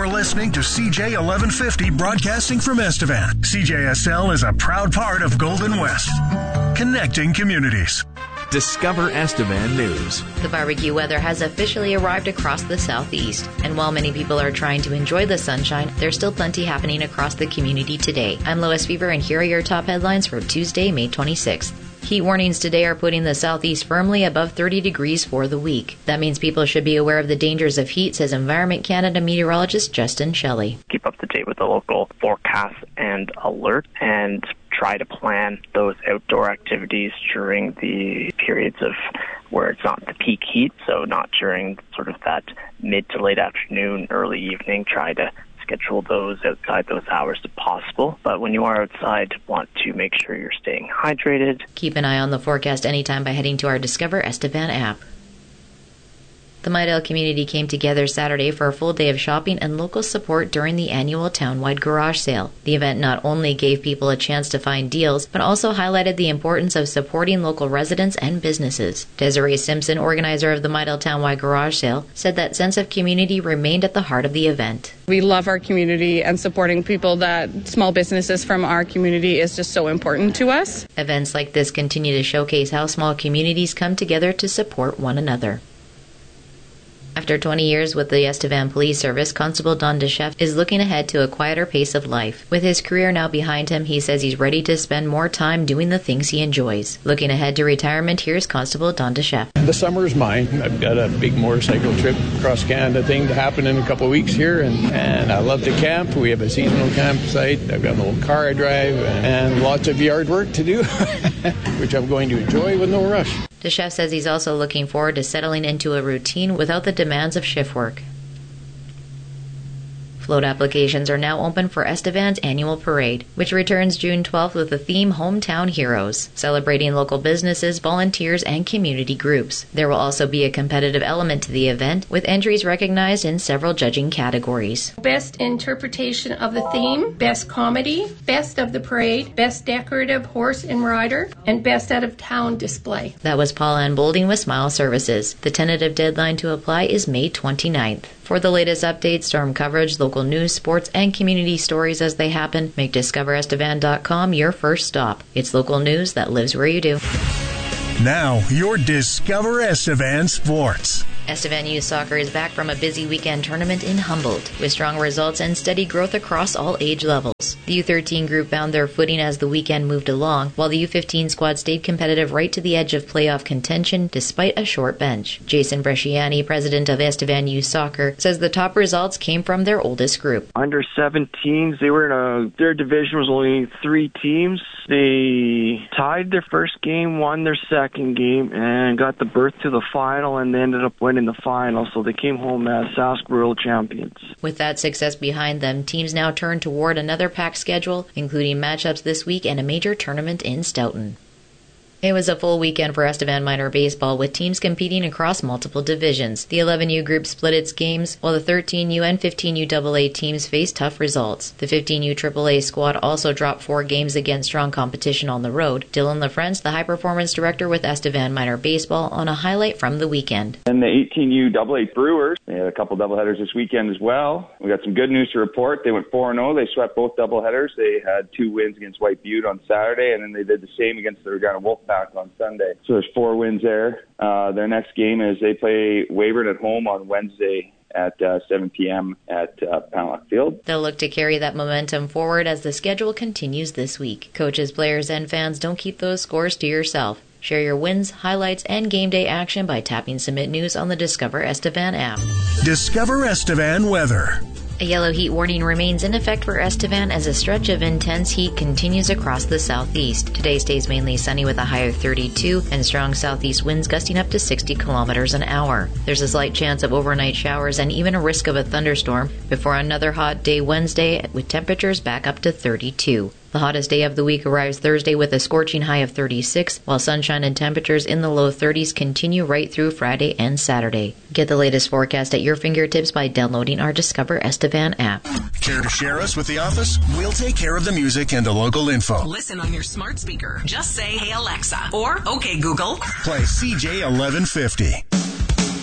listening to CJ 1150 broadcasting from Estevan. CJSL is a proud part of Golden West, connecting communities. Discover Estevan News. The barbecue weather has officially arrived across the southeast, and while many people are trying to enjoy the sunshine, there's still plenty happening across the community today. I'm Lois Fever, and here are your top headlines for Tuesday, May 26th. Heat warnings today are putting the southeast firmly above 30 degrees for the week. That means people should be aware of the dangers of heat, says Environment Canada meteorologist Justin Shelley. Keep up to date with the local forecasts and alert, and try to plan those outdoor activities during the periods of where it's not the peak heat, so not during sort of that mid to late afternoon, early evening. Try to schedule those outside those hours if possible. But when you are outside, want to make sure you're staying hydrated. Keep an eye on the forecast anytime by heading to our Discover Estevan app. The Midale community came together Saturday for a full day of shopping and local support during the annual town-wide garage sale. The event not only gave people a chance to find deals, but also highlighted the importance of supporting local residents and businesses. Desiree Simpson, organizer of the Midale town-wide garage sale, said that sense of community remained at the heart of the event. We love our community, and supporting people, that small businesses from our community, is just so important to us. Events like this continue to showcase how small communities come together to support one another. After 20 years with the Estevan Police Service, Constable Don DeChef is looking ahead to a quieter pace of life. With his career now behind him, he says he's ready to spend more time doing the things he enjoys. Looking ahead to retirement, here's Constable Don DeChef. The summer is mine. I've got a big motorcycle trip across Canada thing to happen in a couple of weeks here, and I love to camp. We have a seasonal campsite. I've got an old car I drive, and lots of yard work to do, which I'm going to enjoy with no rush. DeChef says he's also looking forward to settling into a routine without the demands of shift work. Float applications are now open for Estevan's annual parade, which returns June 12th with the theme Hometown Heroes, celebrating local businesses, volunteers, and community groups. There will also be a competitive element to the event, with entries recognized in several judging categories. Best interpretation of the theme, best comedy, best of the parade, best decorative horse and rider, and best out of town display. That was Paul Ann Bolding with Smile Services. The tentative deadline to apply is May 29th. For the latest updates, storm coverage, local news, sports, and community stories as they happen, make DiscoverEstevan.com your first stop. It's local news that lives where you do. Now, your Discover Estevan Sports. Estevan Youth Soccer is back from a busy weekend tournament in Humboldt, with strong results and steady growth across all age levels. The U13 group found their footing as the weekend moved along, while the U15 squad stayed competitive right to the edge of playoff contention despite a short bench. Jason Bresciani, president of Estevan Youth Soccer, says the top results came from their oldest group. Under 17s, they were in their division was only 3 teams. They tied their first game, won their second game, and got the berth to the final, and they ended up winning the final, so they came home as Sask World Champions. With that success behind them, teams now turn toward another packed schedule, including matchups this week and a major tournament in Stoughton. It was a full weekend for Estevan Minor Baseball, with teams competing across multiple divisions. The 11U group split its games, while the 13U and 15U AA teams faced tough results. The 15U AAA squad also dropped 4 games against strong competition on the road. Dylan LaFrance, the high-performance director with Estevan Minor Baseball, on a highlight from the weekend. And the 18U AA Brewers, they had a couple doubleheaders this weekend as well. We got some good news to report. They went 4-0. They swept both doubleheaders. They had 2 wins against White Butte on Saturday, and then they did the same against the Regina Wolfpack on Sunday. So there's 4 wins there. Their next game is they play Weyburn at home on Wednesday at 7 p.m. at Panellock Field. They'll look to carry that momentum forward as the schedule continues this week. Coaches, players, and fans, don't keep those scores to yourself. Share your wins, highlights, and game day action by tapping Submit News on the Discover Estevan app. Discover Estevan weather. A yellow heat warning remains in effect for Estevan as a stretch of intense heat continues across the southeast. Today stays mainly sunny with a high of 32 and strong southeast winds gusting up to 60 kilometers an hour. There's a slight chance of overnight showers and even a risk of a thunderstorm before another hot day Wednesday with temperatures back up to 32. The hottest day of the week arrives Thursday with a scorching high of 36, while sunshine and temperatures in the low 30s continue right through Friday and Saturday. Get the latest forecast at your fingertips by downloading our Discover Estevan app. Care to share us with the office? We'll take care of the music and the local info. Listen on your smart speaker. Just say, "Hey Alexa," or "Okay Google." Play CJ 1150.